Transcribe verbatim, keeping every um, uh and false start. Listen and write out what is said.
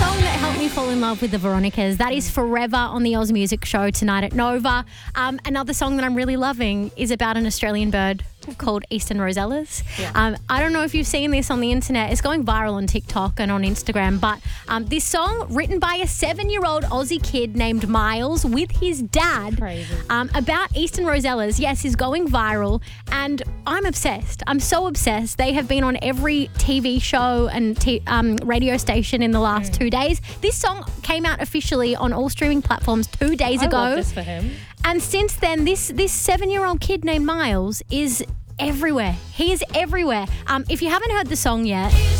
song that helped me fall in love with the Veronicas. That is Forever on the Oz Music Show tonight at Nova. Um, another song that I'm really loving is about an Australian bird called Eastern Rosellas. Yeah. Um, I don't know if you've seen this on the internet. It's going viral on TikTok and on Instagram. But um, this song, written by a seven-year-old Aussie kid named Miles with his dad, Crazy. um, about Eastern Rosellas, yes, is going viral. And I'm obsessed. I'm so obsessed. They have been on every T V show and t- um, radio station in the last mm. two days. This song came out officially on all streaming platforms two days I ago. love this for him. And since then, this this seven-year-old kid named Miles is everywhere. He is everywhere. Um, if you haven't heard the song yet,